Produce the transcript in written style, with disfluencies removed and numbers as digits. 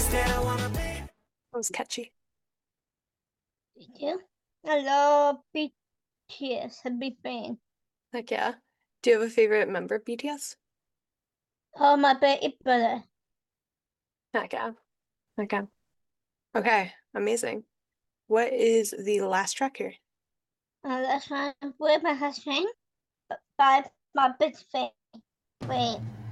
That was catchy. Thank you. I love BTS. A big fan. Heck yeah. Do you have a favorite member of BTS? Oh, my baby brother. Heck yeah. Heck yeah. Okay, amazing. What is the last track here? That's one with my husband by my best friend.